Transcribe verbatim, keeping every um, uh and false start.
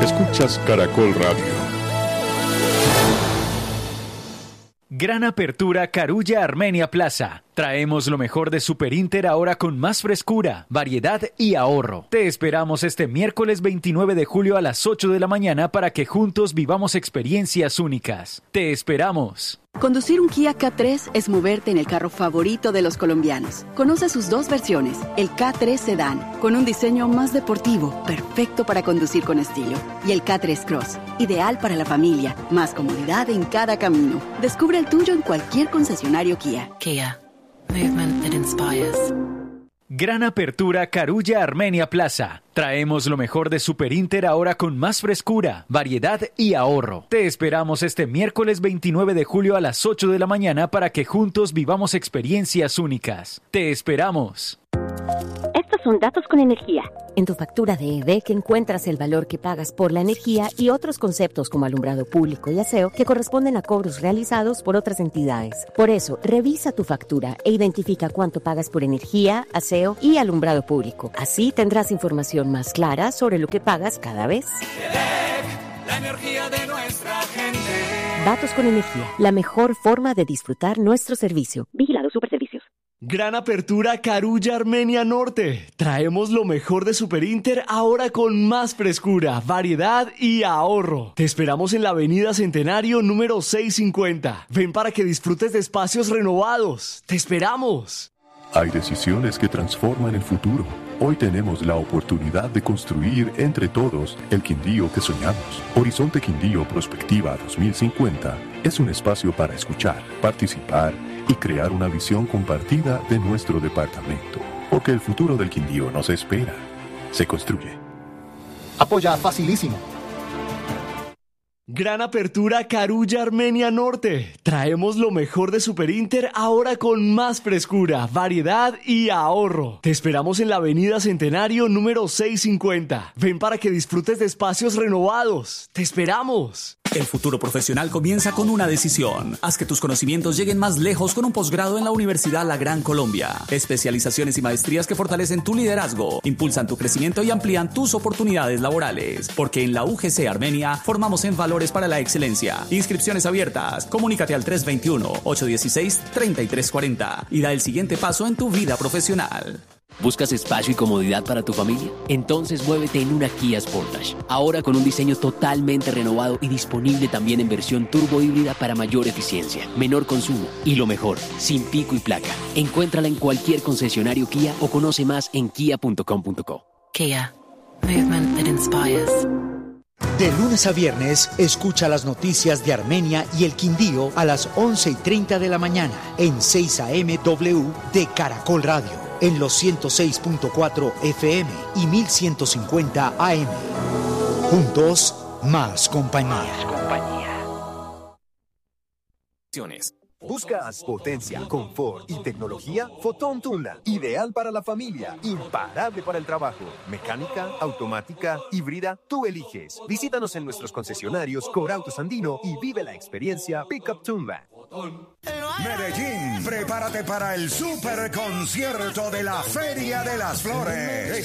Escuchas Caracol Radio. Gran apertura Carulla Armenia Plaza. Traemos lo mejor de Super Inter ahora con más frescura, variedad y ahorro. Te esperamos este miércoles veintinueve de julio a las ocho de la mañana para que juntos vivamos experiencias únicas. Te esperamos. Conducir un Kia K tres es moverte en el carro favorito de los colombianos. Conoce sus dos versiones, el K tres Sedan, con un diseño más deportivo, perfecto para conducir con estilo, y el K tres Cross, ideal para la familia, más comodidad en cada camino. Descubre el tuyo en cualquier concesionario Kia. Kia. Movement that inspires. Gran apertura Carulla Armenia Plaza. Traemos lo mejor de Super Inter ahora con más frescura, variedad y ahorro. Te esperamos este miércoles veintinueve de julio a las ocho de la mañana para que juntos vivamos experiencias únicas. Te esperamos. Estos son datos con energía. En tu factura de E D E C encuentras el valor que pagas por la energía y otros conceptos como alumbrado público y aseo que corresponden a cobros realizados por otras entidades. Por eso, revisa tu factura e identifica cuánto pagas por energía, aseo y alumbrado público. Así tendrás información más clara sobre lo que pagas cada vez. E D E C, la energía de nuestra gente. Datos con energía, la mejor forma de disfrutar nuestro servicio. Vigilado Superservicios. Gran apertura Carulla Armenia Norte. Traemos lo mejor de Super Inter ahora con más frescura, variedad y ahorro. Te esperamos en la avenida Centenario número seiscientos cincuenta. Ven para que disfrutes de espacios renovados. ¡Te esperamos! Hay decisiones que transforman el futuro. Hoy tenemos la oportunidad de construir entre todos el Quindío que soñamos. Horizonte Quindío Prospectiva dos mil cincuenta es un espacio para escuchar, participar y crear una visión compartida de nuestro departamento. Porque el futuro del Quindío no se espera, se construye. Apoya Facilísimo. Gran apertura Carulla Armenia Norte. Traemos lo mejor de Super Inter ahora con más frescura, variedad y ahorro. Te esperamos en la avenida Centenario número seiscientos cincuenta. Ven para que disfrutes de espacios renovados. ¡Te esperamos! El futuro profesional comienza con una decisión. Haz que tus conocimientos lleguen más lejos con un posgrado en la Universidad La Gran Colombia. Especializaciones y maestrías que fortalecen tu liderazgo, impulsan tu crecimiento y amplían tus oportunidades laborales. Porque en la U G C Armenia formamos en valores para la excelencia. Inscripciones abiertas. Comunícate al tres dos uno, ocho uno seis, tres tres cuatro cero y da el siguiente paso en tu vida profesional. ¿Buscas espacio y comodidad para tu familia? Entonces muévete en una Kia Sportage. Ahora con un diseño totalmente renovado y disponible también en versión turbo híbrida para mayor eficiencia, menor consumo y lo mejor, sin pico y placa. Encuéntrala en cualquier concesionario Kia o conoce más en kia punto com punto co. Kia. Movement that inspires. De lunes a viernes, escucha las noticias de Armenia y el Quindío a las once y treinta de la mañana en seis A M W de Caracol Radio, en los ciento seis punto cuatro F M y mil ciento cincuenta A M. Juntos, más compañía. ¿Buscas potencia, confort y tecnología? Fotón Tundra, ideal para la familia, imparable para el trabajo. Mecánica, automática, híbrida, tú eliges. Visítanos en nuestros concesionarios Corautos Andino y vive la experiencia Pickup Tundra. Medellín, prepárate para el super concierto de la Feria de las Flores.